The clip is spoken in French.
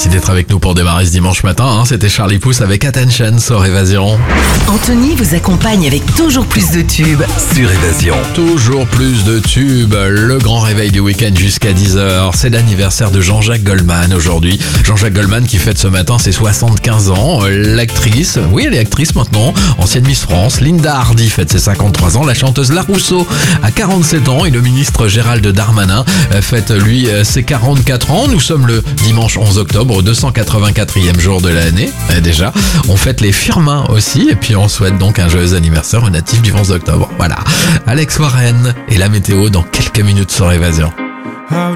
Merci d'être avec nous pour démarrer ce dimanche matin. C'était Charlie Puth avec Attention sur Évasion. Anthony vous accompagne avec toujours plus de tubes sur Évasion. Toujours plus de tubes. Le grand réveil du week-end jusqu'à 10h. C'est l'anniversaire de Jean-Jacques Goldman aujourd'hui. Jean-Jacques Goldman qui fête ce matin ses 75 ans. L'actrice, oui elle est actrice maintenant, ancienne Miss France. Linda Hardy fête ses 53 ans. La chanteuse La Rousseau a 47 ans. Et le ministre Gérald Darmanin fête lui ses 44 ans. Nous sommes le dimanche 11 octobre, 284e jour de l'année. Déjà, on fête les Firmin aussi. Et puis on souhaite donc un joyeux anniversaire aux natifs du 11 octobre. Voilà. Alex Warren et la météo dans quelques minutes sur Évasion.